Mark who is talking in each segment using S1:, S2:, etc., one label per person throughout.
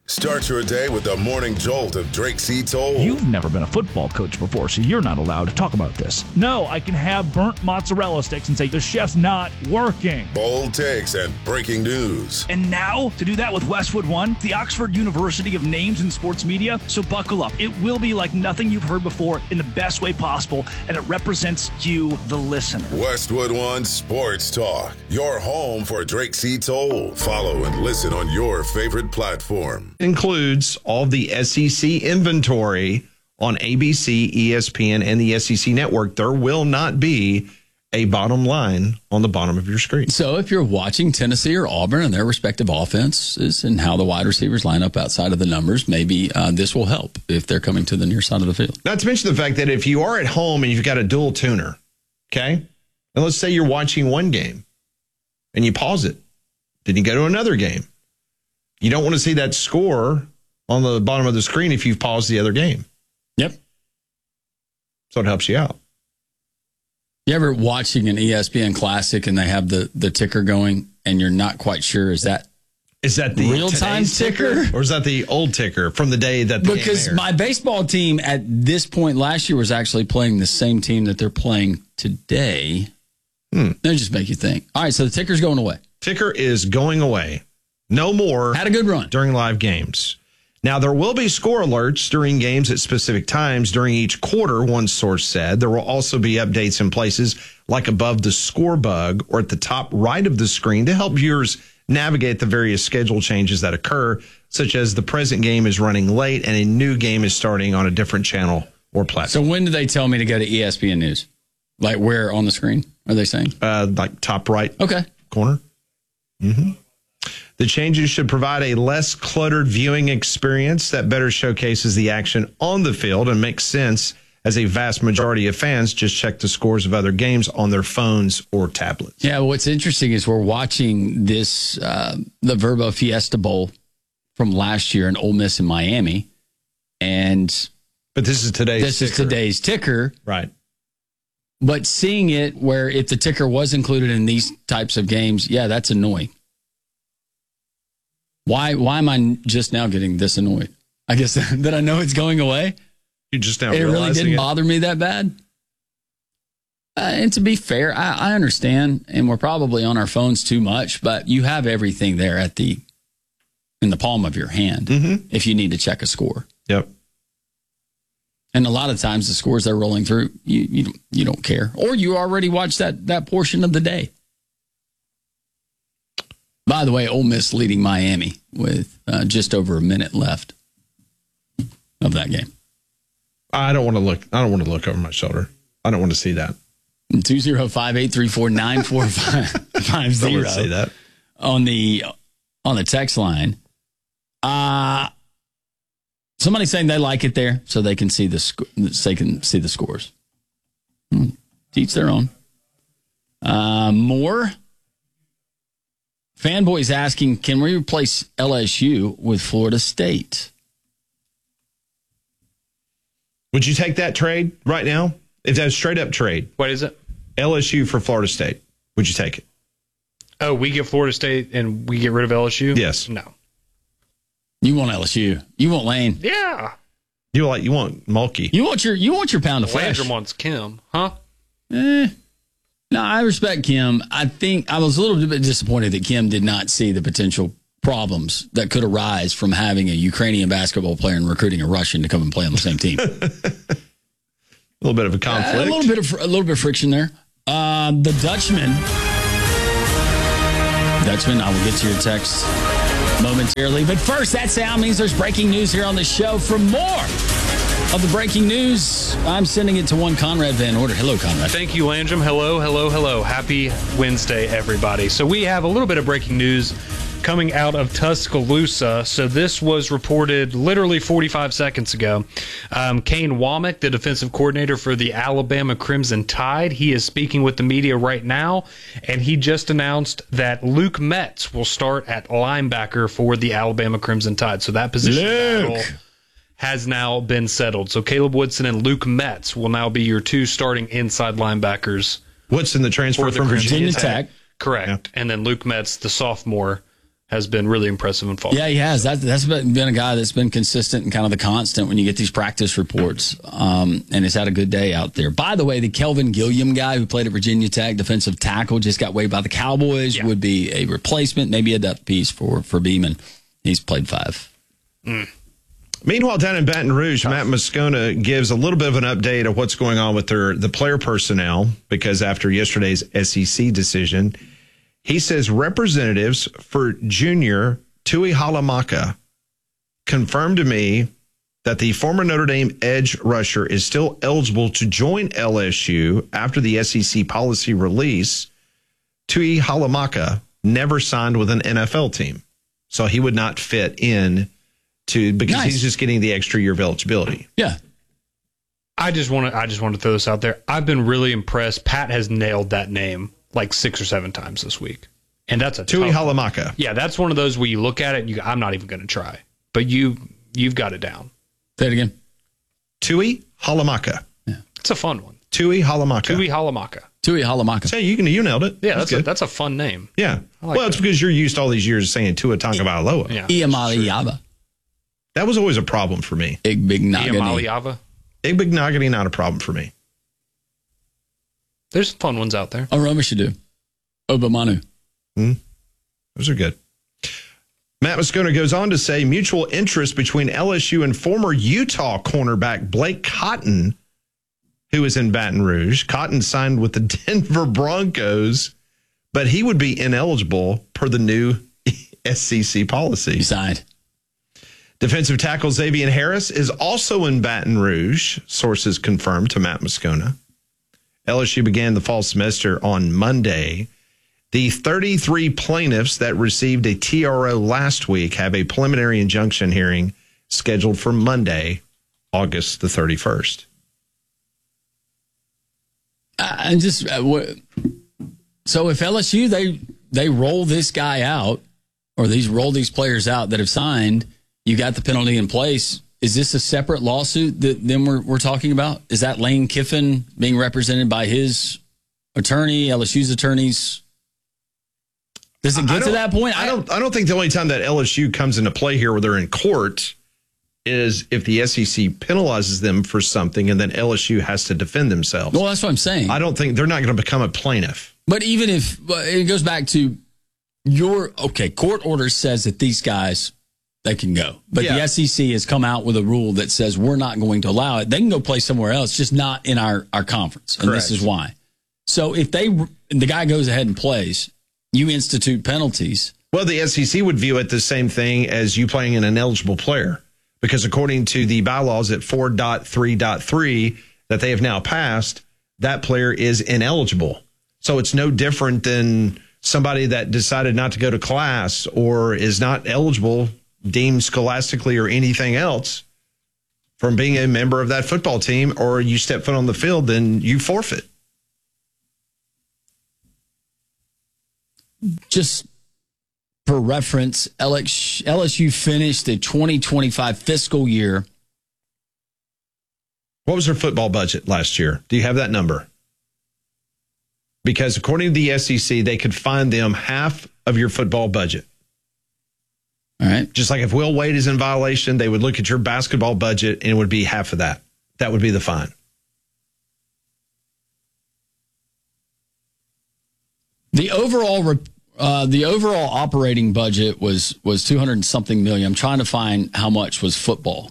S1: Start your day with the morning jolt of Drake C. Toll.
S2: You've never been a football coach before, so you're not allowed to talk about this. No, I can have burnt mozzarella sticks and say the chef's not working.
S1: Bold takes and breaking news.
S2: And now, to do that with Westwood One, the Oxford University of Names in Sports Media. So buckle up. It will be like nothing you've heard before in the best way possible, and it represents you, the listener.
S1: Westwood One Sports Talk, your home for Drake C. Toll. Follow and listen on your favorite platform.
S3: Includes all the SEC inventory on ABC, ESPN, and the SEC network. There will not be a bottom line on the bottom of your screen.
S4: So if you're watching Tennessee or Auburn and their respective offenses and how the wide receivers line up outside of the numbers, maybe this will help if they're coming to the near side of the field.
S3: Not to mention the fact that if you are at home and you've got a dual tuner, okay, and let's say you're watching one game and you pause it, then you go to another game. You don't want to see that score on the bottom of the screen if you've paused the other game.
S4: Yep.
S3: So it helps you out.
S4: You ever watching an ESPN Classic and they have the ticker going and you're not quite sure, is that
S3: the
S4: real-time ticker?
S3: Or is that the old ticker from the day that the
S4: Because my baseball team at this point last year was actually playing the same team that they're playing today. That just make you think. All right, so the ticker's going away.
S3: Ticker is going away. No more.
S4: Had a good run
S3: during live games. Now, there will be score alerts during games at specific times during each quarter, one source said. There will also be updates in places like above the score bug or at the top right of the screen to help viewers navigate the various schedule changes that occur, such as the present game is running late and a new game is starting on a different channel or platform.
S4: So when do they tell me to go to ESPN News? Like where on the screen are they saying?
S3: Like top right corner.
S4: Mm-hmm.
S3: The changes should provide a less cluttered viewing experience that better showcases the action on the field and makes sense as a vast majority of fans just check the scores of other games on their phones or tablets.
S4: Yeah, what's interesting is we're watching this, the Verbo Fiesta Bowl from last year in Ole Miss in Miami.
S3: But this is today's ticker.
S4: Right. But seeing it where if the ticker was included in these types of games, yeah, that's annoying. Why am I just now getting this annoyed? I guess that I know it's going away.
S3: You just now
S4: it really didn't bother me that bad. And to be fair, I understand, and we're probably on our phones too much, but you have everything there in the palm of your hand if you need to check a score.
S3: Yep.
S4: And a lot of times the scores they're rolling through, you don't care, or you already watched that portion of the day. By the way, Ole Miss leading Miami with just over a minute left of that game.
S3: I don't want to look. I don't want to look over my shoulder. I don't want to see that.
S4: 205-834-9450.
S3: Don't want to see that
S4: on the text line. Somebody saying they like it there so they can see the scores. Teach their own. More. Fanboys asking, can we replace LSU with Florida State?
S3: Would you take that trade right now? If that was straight up trade.
S5: What is it?
S3: LSU for Florida State. Would you take it?
S5: Oh, we get Florida State and we get rid of LSU?
S3: Yes.
S5: No.
S4: You want LSU. You want Lane.
S5: Yeah.
S3: You want Mulkey.
S4: You want your pound of flesh.
S5: Landrum wants Kim, huh?
S4: No, I respect Kim. I think I was a little bit disappointed that Kim did not see the potential problems that could arise from having a Ukrainian basketball player and recruiting a Russian to come and play on the same team.
S3: A little bit of a conflict.
S4: A little bit of friction there. The Dutchman, I will get to your text momentarily. But first, that sound means there's breaking news here on the show. For more of the breaking news, I'm sending it to one Conrad Van Order. Hello, Conrad.
S5: Thank you, Landrum. Hello. Happy Wednesday, everybody. So we have a little bit of breaking news coming out of Tuscaloosa. So this was reported literally 45 seconds ago. Kane Womack, the defensive coordinator for the Alabama Crimson Tide, he is speaking with the media right now, and he just announced that Luke Metz will start at linebacker for the Alabama Crimson Tide. So that position battle has now been settled. So Caleb Woodson and Luke Metz will now be your two starting inside linebackers.
S3: Woodson, the transfer from Virginia Tech.
S5: Correct. Yeah. And then Luke Metz, the sophomore, has been really impressive in fall.
S4: Yeah, he has. That's been a guy that's been consistent and kind of the constant when you get these practice reports, and has had a good day out there. By the way, the Kelvin Gilliam guy who played at Virginia Tech, defensive tackle, just got waived by the Cowboys, would be a replacement, maybe a depth piece for Beeman. He's played 5.
S3: Meanwhile, down in Baton Rouge, Matt Moscona gives a little bit of an update of what's going on with the player personnel, because after yesterday's SEC decision, he says representatives for junior Tui Halamaka confirmed to me that the former Notre Dame edge rusher is still eligible to join LSU after the SEC policy release. Tui Halamaka never signed with an NFL team, so he would not fit in because he's just getting the extra year of eligibility.
S4: Yeah.
S5: I just want to throw this out there. I've been really impressed. Pat has nailed that name like 6 or 7 times this week. And that's a
S3: Tui Halamaka.
S5: Yeah, that's one of those where you look at it and I'm not even going to try. But you've got it down.
S4: Say it again.
S3: Tui Halamaka.
S5: Yeah. It's a fun one.
S3: Tui Halamaka.
S5: Tui Halamaka.
S4: Tui Halamaka.
S3: Say you nailed it.
S5: Yeah, that's a fun name.
S3: Yeah. It's because you're used to all these years saying Tua Tagovailoa.
S5: Yeah.
S4: Iamaliava.
S3: That was always a problem for me.
S4: Big Nagani.
S5: Iamaliava.
S3: Big Nagani, not a problem for me.
S5: There's some fun ones out there.
S4: Roma should do. Obamanu.
S3: Those are good. Matt Moscona goes on to say mutual interest between LSU and former Utah cornerback Blake Cotton, who is in Baton Rouge. Cotton signed with the Denver Broncos, but he would be ineligible per the new SEC policy.
S4: He signed.
S3: Defensive tackle Xavier Harris is also in Baton Rouge, sources confirmed to Matt Moscona. LSU began the fall semester on Monday. The 33 plaintiffs that received a TRO last week have a preliminary injunction hearing scheduled for Monday, August the 31st.
S4: So if LSU, they roll this guy out, or roll these players out that have signed, you got the penalty in place. Is this a separate lawsuit that then we're talking about? Is that Lane Kiffin being represented by his attorney, LSU's attorneys? Does it get to that point?
S3: I don't think the only time that LSU comes into play here where they're in court is if the SEC penalizes them for something and then LSU has to defend themselves.
S4: Well, that's what I'm saying.
S3: I don't think they're not going to become a plaintiff.
S4: But even if it goes back to court order says that these guys, they can go. But the SEC has come out with a rule that says we're not going to allow it. They can go play somewhere else, just not in our conference. And
S3: Correct.
S4: This is why. So if the guy goes ahead and plays, you institute penalties.
S3: Well, the SEC would view it the same thing as you playing an ineligible player, because according to the bylaws at 4.3.3 that they have now passed, that player is ineligible. So it's no different than somebody that decided not to go to class or is not eligible, deemed scholastically or anything else, from being a member of that football team, or you step foot on the field, then you forfeit.
S4: Just for reference, LSU finished the 2025 fiscal year.
S3: What was their football budget last year? Do you have that number? Because according to the SEC, they could fine them half of your football budget.
S4: All right.
S3: Just like if Will Wade is in violation, they would look at your basketball budget and it would be half of that. That would be the fine.
S4: The overall operating budget was 200 and something million. I'm trying to find how much was football.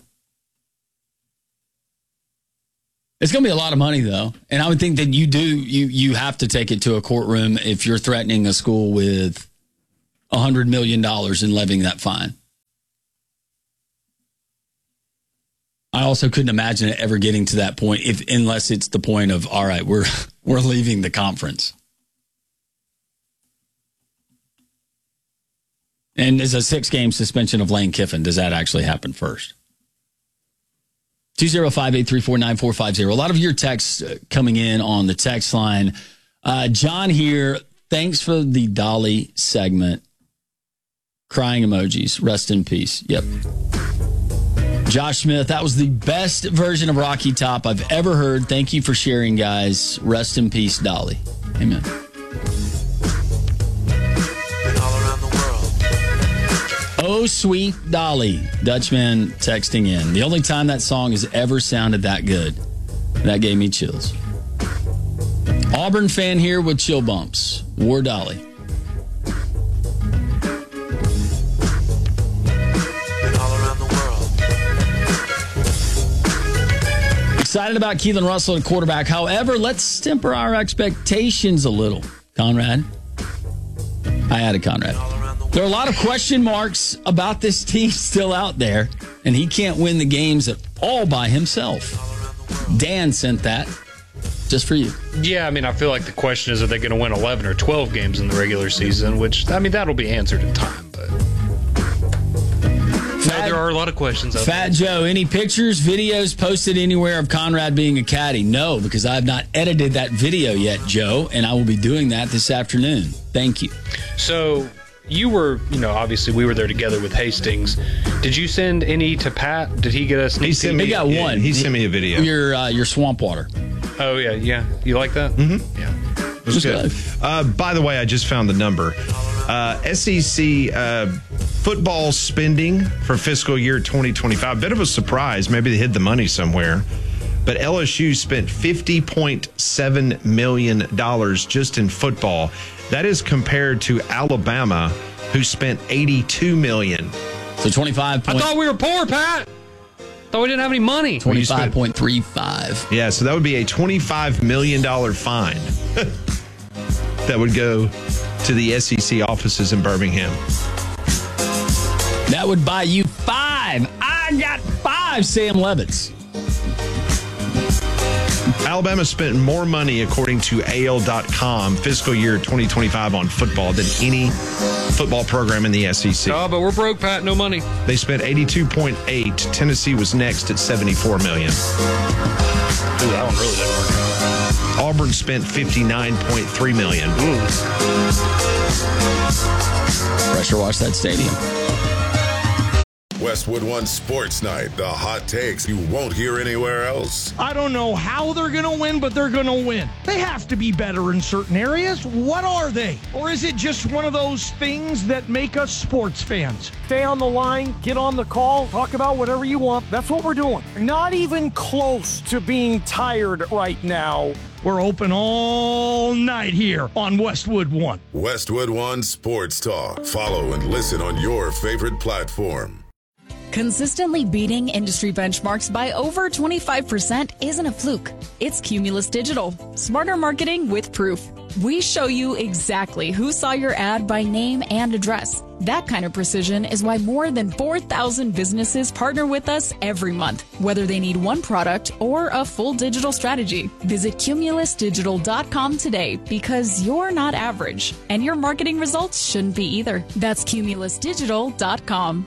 S4: It's going to be a lot of money, though. And I would think that you have to take it to a courtroom if you're threatening a school with $100 million and levying that fine. I also couldn't imagine it ever getting to that point unless it's the point of, all right, we're leaving the conference. And is a 6-game suspension of Lane Kiffin, does that actually happen first? 205-834-9450. A lot of your texts coming in on the text line. John here, thanks for the Dolly segment. Crying emojis. Rest in peace. Yep. Josh Smith, that was the best version of Rocky Top I've ever heard. Thank you for sharing, guys. Rest in peace, Dolly. Amen.
S6: Been all around the world.
S4: Oh, Sweet Dolly, Dutchman texting in. The only time that song has ever sounded that good. That gave me chills. Auburn fan here with chill bumps. War Dolly. Excited about Keelan Russell at quarterback. However, let's temper our expectations a little. Conrad. I added Conrad. There are a lot of question marks about this team still out there, and he can't win the games at all by himself. Dan sent that just for you.
S5: Yeah, I mean, I feel like the question is, are they going to win 11 or 12 games in the regular season? Which, I mean, that'll be answered in time, but there are a lot of questions out
S4: Fat
S5: there.
S4: Joe, any pictures, videos posted anywhere of Conrad being a caddy? No, because I have not edited that video yet, Joe, and I will be doing that this afternoon. Thank you.
S5: So you were, obviously we were there together with Hastings. Did you send any to Pat? Did he get us?
S3: He sent me.
S4: He got one.
S3: He sent me a video.
S4: Your swamp water.
S5: Oh yeah. You like that?
S3: Mm-hmm.
S5: Yeah.
S3: It was good. By the way, I just found the number. SEC football spending for fiscal year 2025. Bit of a surprise. Maybe they hid the money somewhere. But LSU spent $50.7 million just in football. That is compared to Alabama, who spent $82 million.
S4: So 25.
S5: I thought we were poor, Pat. Thought we didn't have any money.
S4: 25.35.
S3: Yeah, so that would be a $25 million fine that would go to the SEC offices in Birmingham.
S4: That would buy you 5. I got 5 Sam Levitts.
S3: Alabama spent more money, according to AL.com, fiscal year 2025 on football than any football program in the SEC.
S5: Oh, but we're broke, Pat. No money.
S3: They spent 82.8. Tennessee was next at $74 million.
S5: Ooh, that one really didn't work out.
S3: Auburn spent $59.3 million.
S4: Pressure wash that stadium.
S1: Westwood One Sports Night, the hot takes you won't hear anywhere else.
S2: I don't know how they're going to win, but they're going to win. They have to be better in certain areas. What are they? Or is it just one of those things that make us sports fans?
S6: Stay on the line, get on the call, talk about whatever you want. That's what we're doing. Not even close to being tired right now.
S2: We're open all night here on Westwood One.
S1: Westwood One Sports Talk. Follow and listen on your favorite platform.
S7: Consistently beating industry benchmarks by over 25% isn't a fluke. It's Cumulus Digital. Smarter marketing with proof. We show you exactly who saw your ad by name and address. That kind of precision is why more than 4,000 businesses partner with us every month, whether they need one product or a full digital strategy. Visit cumulusdigital.com today because you're not average, and your marketing results shouldn't be either. That's cumulusdigital.com.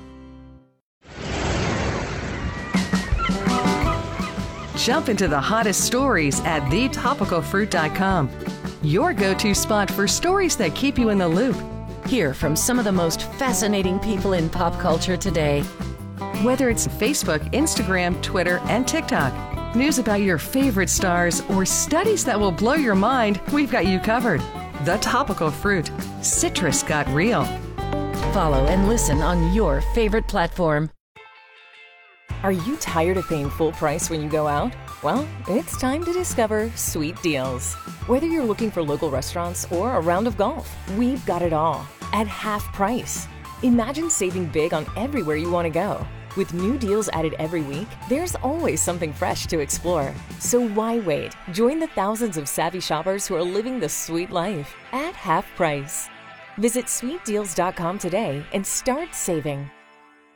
S8: Jump into the hottest stories at thetopicalfruit.com. Your go-to spot for stories that keep you in the loop.
S9: Hear from some of the most fascinating people in pop culture today.
S8: Whether it's Facebook, Instagram, Twitter, and TikTok, news about your favorite stars, or studies that will blow your mind, we've got you covered. The Topical Fruit. Citrus got real.
S9: Follow and listen on your favorite platform.
S10: Are you tired of paying full price when you go out? Well, it's time to discover Sweet Deals. Whether you're looking for local restaurants or a round of golf, we've got it all at half price. Imagine saving big on everywhere you want to go. With new deals added every week, there's always something fresh to explore. So why wait? Join the thousands of savvy shoppers who are living the sweet life at half price. Visit sweetdeals.com today and start saving.